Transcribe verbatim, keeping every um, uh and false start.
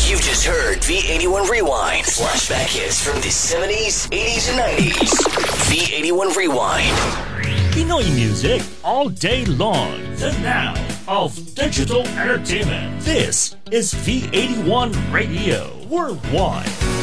You just heard V eighty-one Rewind. Flashback hits from the seventies, eighties, and nineties. V eighty-one Rewind. Pinoy music all day long. The now of digital entertainment. This is V eighty-one Radio Worldwide.